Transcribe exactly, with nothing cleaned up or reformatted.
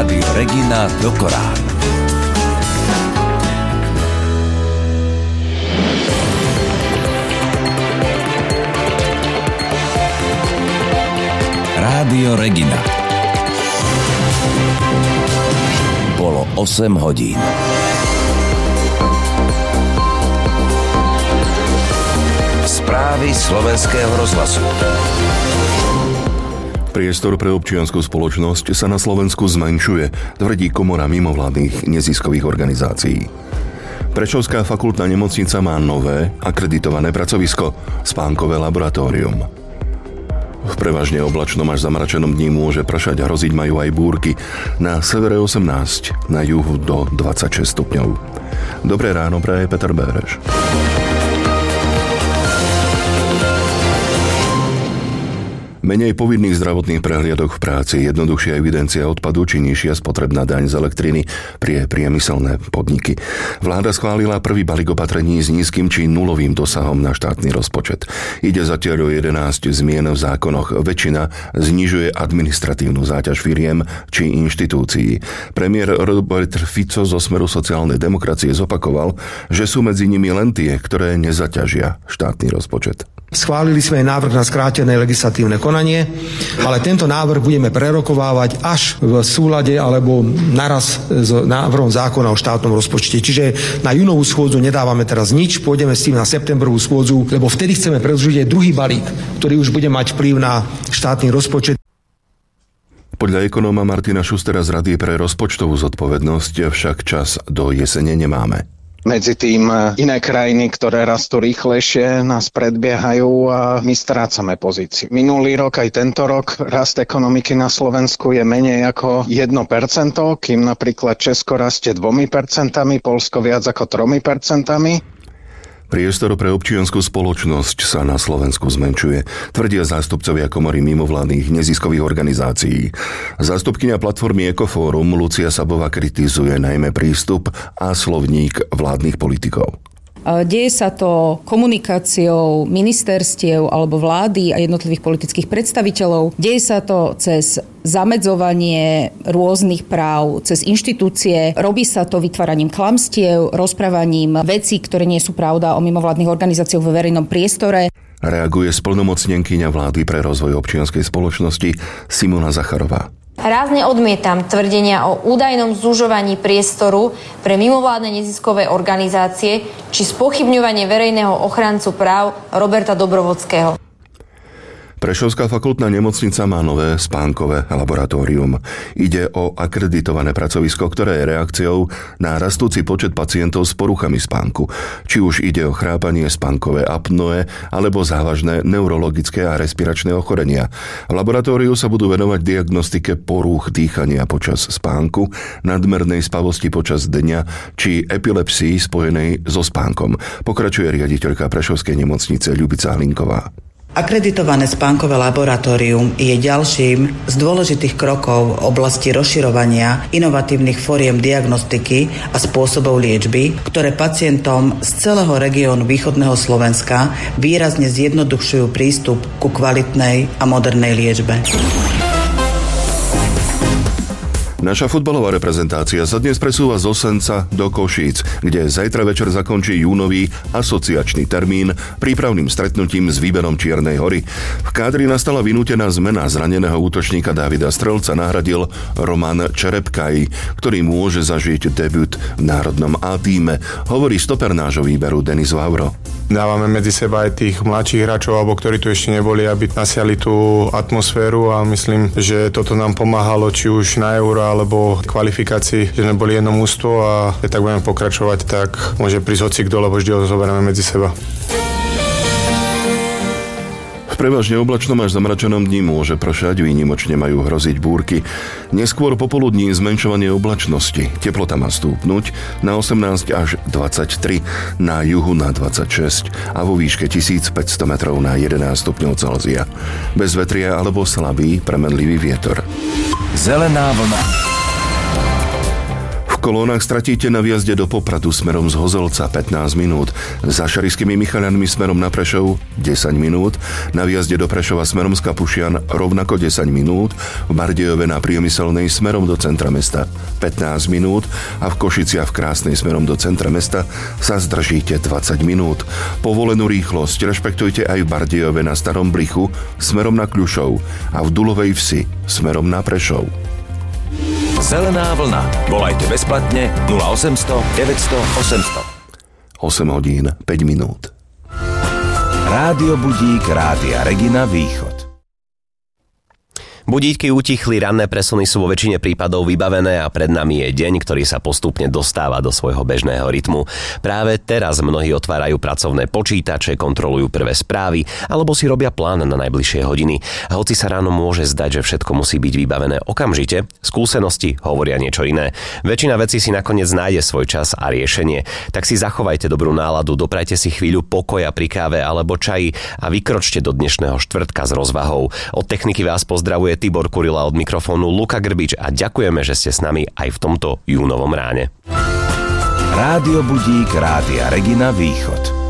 Rádio Regina do Korán. Rádio Regina. Bolo osem hodín. Správy slovenského rozhlasu. Priestor pre občiansku spoločnosť sa na Slovensku zmenšuje, tvrdí Komora mimovládnych neziskových organizácií. Prešovská fakultná nemocnica má nové, akreditované pracovisko, spánkové laboratórium. V prevažne oblačnom až zamračenom dni môže pršať a hroziť majú aj búrky. Na severe osemnásť, na juhu do dvadsaťšesť stupňov. Dobré ráno praje Peter Béreš. Menej povinných zdravotných prehliadok v práci, jednoduchšia evidencia odpadu či nižšia spotrebná daň z elektriny pre priemyselné podniky. Vláda schválila prvý balík opatrení s nízkym či nulovým dosahom na štátny rozpočet. Ide zatiaľ o jedenásť zmien v zákonoch. Väčšina znižuje administratívnu záťaž firiem či inštitúcií. Premiér Robert Fico zo Smeru sociálnej demokracie zopakoval, že sú medzi nimi len tie, ktoré nezaťažia štátny rozpočet. Schválili sme aj návrh na skrátené legislatívne konanie, ale tento návrh budeme prerokovávať až v súlade alebo naraz s návrhom zákona o štátnom rozpočte. Čiže na júnovú schôdzu nedávame teraz nič, pôjdeme s tým na septembrovú schôdzu, lebo vtedy chceme predĺžiť aj druhý balík, ktorý už bude mať vplyv na štátny rozpočet. Podľa ekonóma Martina Šustera z Rady pre rozpočtovú zodpovednosť však čas do jesene nemáme. Medzi tým iné krajiny, ktoré rastú rýchlejšie, nás predbiehajú a my strácame pozíciu. Minulý rok aj tento rok rast ekonomiky na Slovensku je menej ako jedno percento, kým napríklad Česko rastie dvomi percentami, Poľsko viac ako tromi percentami. Priestor pre občiansku spoločnosť sa na Slovensku zmenšuje, tvrdia zástupcovia Komory mimovládnych neziskových organizácií. Zástupkyňa platformy Ekofórum Lucia Sabová kritizuje najmä prístup a slovník vládnych politikov. Deje sa to komunikáciou ministerstiev alebo vlády a jednotlivých politických predstaviteľov. Deje sa to cez zamedzovanie rôznych práv, cez inštitúcie. Robí sa to vytváraním klamstiev, rozprávaním vecí, ktoré nie sú pravda o mimovládnych organizáciách vo verejnom priestore. Reaguje splnomocnenkyňa vlády pre rozvoj občianskej spoločnosti Simona Zacharová. Rázne odmietam tvrdenia o údajnom zužovaní priestoru pre mimovládne neziskové organizácie či spochybňovanie verejného ochrancu práv Roberta Dobrovodského. Prešovská fakultná nemocnica má nové spánkové laboratórium. Ide o akreditované pracovisko, ktoré je reakciou na rastúci počet pacientov s poruchami spánku. Či už ide o chrápanie, spánkové apnoe alebo závažné neurologické a respiračné ochorenia. V laboratóriu sa budú venovať diagnostike porúch dýchania počas spánku, nadmernej spavosti počas dňa či epilepsii spojenej so spánkom. Pokračuje riaditeľka Prešovskej nemocnice Ľubica Hlinková. Akreditované spánkové laboratórium je ďalším z dôležitých krokov v oblasti rozširovania inovatívnych foriem diagnostiky a spôsobov liečby, ktoré pacientom z celého regiónu východného Slovenska výrazne zjednodušujú prístup ku kvalitnej a modernej liečbe. Naša futbalová reprezentácia sa dnes presúva z Osenca do Košíc, kde zajtra večer zakončí júnový asociačný termín prípravným stretnutím s výberom Čiernej Hory. V kádri nastala vynútená zmena, zraneného útočníka Davida Strelca nahradil Roman Čerepkaj, ktorý môže zažiť debut v národnom A-tíme, hovorí stoper nášho výberu Denis Vauro. Dávame medzi seba aj tých mladších hráčov, alebo ktorí tu ešte neboli, aby nasiali tú atmosféru a myslím, že toto nám pomáhalo či už na Euro alebo kvalifikácii, že sme boli jedno mužstvo a keď tak budeme pokračovať, tak môže prísť hocikto, lebo vždy ho zoberieme medzi seba. V prevažne oblačnom až zamračenom dni môže pršať, výnimočne majú hroziť búrky. Neskôr popoludní zmenšovanie oblačnosti. Teplota má stúpnuť na osemnásť až dvadsaťtri, na juhu na dvadsaťšesť a vo výške tisícpäťsto metrov na jedenásť stupňov Celzia. Bez vetria alebo slabý premenlivý vietor. Zelená vlna. V kolónach stratíte na výjazde do Popradu smerom z Hozolca pätnásť minút, za Šarišskými Michalianmi smerom na Prešov desať minút, na výjazde do Prešova smerom z Kapušian rovnako desať minút, v Bardejove na Priemyselnej smerom do centra mesta pätnásť minút a v Košiciach v Krásnej smerom do centra mesta sa zdržíte dvadsať minút. Povolenú rýchlosť rešpektujte aj v Bardejove na Starom Blichu smerom na Kľušov a v Dulovej Vsi smerom na Prešov. Zelená vlna. Volajte bezplatne nula osemsto deväťsto osemsto. osem hodín päť minút. Rádio Budík Rádia Regina Východ. Budíky utichli, ranné presuny sú vo väčšine prípadov vybavené a pred nami je deň, ktorý sa postupne dostáva do svojho bežného rytmu. Práve teraz mnohí otvárajú pracovné počítače, kontrolujú prvé správy alebo si robia plán na najbližšie hodiny. A hoci sa ráno môže zdať, že všetko musí byť vybavené okamžite, skúsenosti hovoria niečo iné. Väčšina vecí si nakoniec nájde svoj čas a riešenie. Tak si zachovajte dobrú náladu, doprajte si chvíľu pokoja pri káve alebo čaji a vykročte do dnešného štvrtka s rozvahou. Od techniky vás pozdravuje Tibor Kurila, od mikrofónu Luka Grbič a ďakujeme, že ste s nami aj v tomto júnovom ráne. Rádio Budík Rádia Regina Východ.